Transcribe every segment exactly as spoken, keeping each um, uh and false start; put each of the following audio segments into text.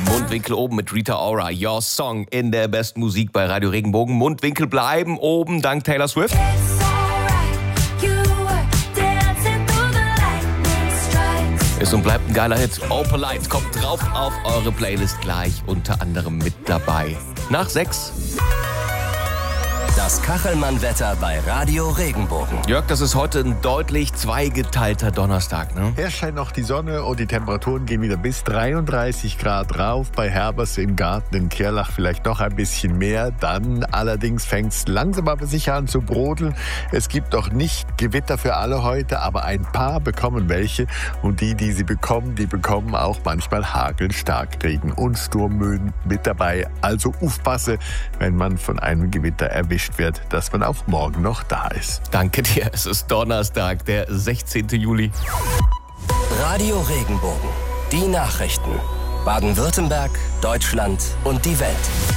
Mundwinkel oben mit Rita Ora. Your Song in der besten Musik bei Radio Regenbogen. Mundwinkel bleiben oben dank Taylor Swift. Ist und bleibt ein geiler Hit. Open Lights kommt drauf auf eure Playlist gleich unter anderem mit dabei. Nach sechs. Das Kachelmann-Wetter bei Radio Regenbogen. Jörg, das ist heute ein deutlich zweigeteilter Donnerstag, ne? Erst scheint noch die Sonne und die Temperaturen gehen wieder bis dreiunddreißig Grad rauf. Bei Herbers im Garten in Kirlach vielleicht noch ein bisschen mehr. Dann allerdings fängt es langsam aber sicher an zu brodeln. Es gibt doch nicht Gewitter für alle heute, aber ein paar bekommen welche. Und die, die sie bekommen, die bekommen auch manchmal Hagel, Starkregen und Sturmböen mit dabei. Also aufpasse, wenn man von einem Gewitter erwischt wird, dass man auch morgen noch da ist. Danke dir. Es ist Donnerstag, der sechzehnten Juli. Radio Regenbogen. Die Nachrichten. Baden-Württemberg, Deutschland und die Welt.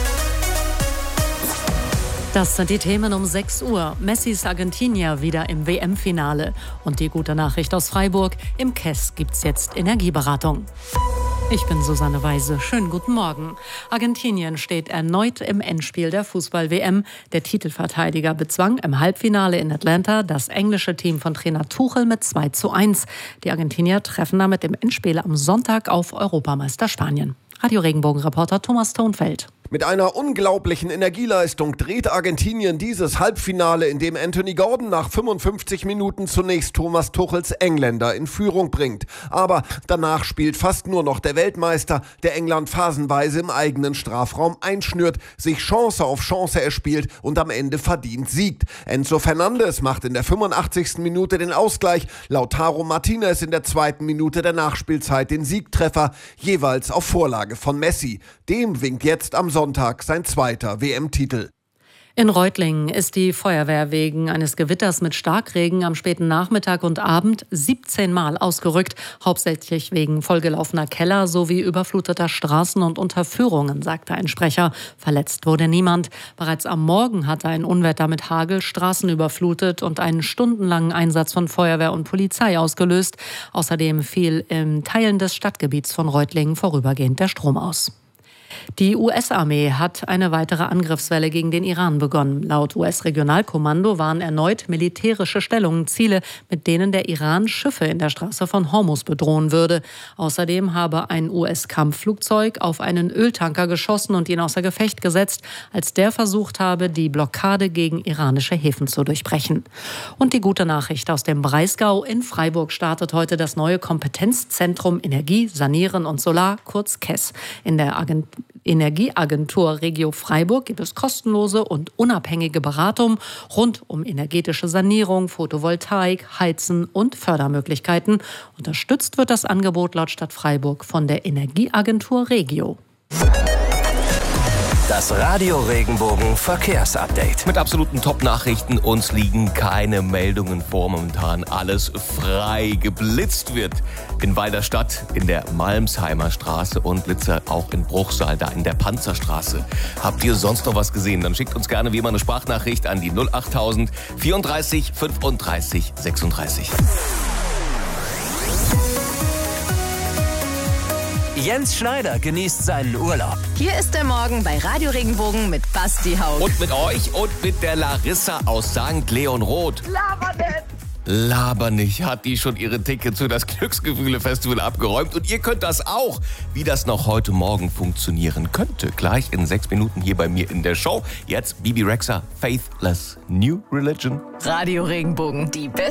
Das sind die Themen um sechs Uhr. Messis Argentinier wieder im W M-Finale. Und die gute Nachricht aus Freiburg: Im K E S gibt's jetzt Energieberatung. Ich bin Susanne Weise. Schönen guten Morgen. Argentinien steht erneut im Endspiel der Fußball-W M. Der Titelverteidiger bezwang im Halbfinale in Atlanta das englische Team von Trainer Tuchel mit zwei zu eins. Die Argentinier treffen damit im Endspiel am Sonntag auf Europameister Spanien. Radio Regenbogen-Reporter Thomas Thonfeld. Mit einer unglaublichen Energieleistung dreht Argentinien dieses Halbfinale, in dem Anthony Gordon nach fünfundfünfzig Minuten zunächst Thomas Tuchels Engländer in Führung bringt. Aber danach spielt fast nur noch der Weltmeister, der England phasenweise im eigenen Strafraum einschnürt, sich Chance auf Chance erspielt und am Ende verdient siegt. Enzo Fernandes macht in der fünfundachtzigsten Minute den Ausgleich, Lautaro Martinez in der zweiten Minute der Nachspielzeit den Siegtreffer, jeweils auf Vorlage von Messi. Dem winkt jetzt am Sonntag sein zweiter W M-Titel. In Reutlingen ist die Feuerwehr wegen eines Gewitters mit Starkregen am späten Nachmittag und Abend siebzehn Mal ausgerückt, hauptsächlich wegen vollgelaufener Keller sowie überfluteter Straßen und Unterführungen, sagte ein Sprecher. Verletzt wurde niemand. Bereits am Morgen hatte ein Unwetter mit Hagel Straßen überflutet und einen stundenlangen Einsatz von Feuerwehr und Polizei ausgelöst. Außerdem fiel in Teilen des Stadtgebiets von Reutlingen vorübergehend der Strom aus. Die U S-Armee hat eine weitere Angriffswelle gegen den Iran begonnen. Laut U S-Regionalkommando waren erneut militärische Stellungen Ziele, mit denen der Iran Schiffe in der Straße von Hormuz bedrohen würde. Außerdem habe ein U S-Kampfflugzeug auf einen Öltanker geschossen und ihn außer Gefecht gesetzt, als der versucht habe, die Blockade gegen iranische Häfen zu durchbrechen. Und die gute Nachricht aus dem Breisgau: In Freiburg startet heute das neue Kompetenzzentrum Energie, Sanieren und Solar, kurz K E S. In der Agent- Energieagentur Regio Freiburg gibt es kostenlose und unabhängige Beratung rund um energetische Sanierung, Photovoltaik, Heizen und Fördermöglichkeiten. Unterstützt wird das Angebot laut Stadt Freiburg von der Energieagentur Regio. Das Radio Regenbogen Verkehrsupdate. Mit absoluten Top-Nachrichten. Uns liegen keine Meldungen vor. Momentan alles frei. Geblitzt wird in Weiderstadt, in der Malmsheimer Straße und Blitzer auch in Bruchsal, da in der Panzerstraße. Habt ihr sonst noch was gesehen? Dann schickt uns gerne wie immer eine Sprachnachricht an die null achttausend vierunddreißig fünfunddreißig sechsunddreißig. Jens Schneider genießt seinen Urlaub. Hier ist der Morgen bei Radio Regenbogen mit Basti Haug. Und mit euch und mit der Larissa aus Sankt Leon Roth. Laber nicht! Laber nicht, hat die schon ihre Tickets für das Glücksgefühle-Festival abgeräumt. Und ihr könnt das auch. Wie das noch heute Morgen funktionieren könnte, gleich in sechs Minuten hier bei mir in der Show. Jetzt Bibi Rexha, Faithless New Religion. Radio Regenbogen, die beste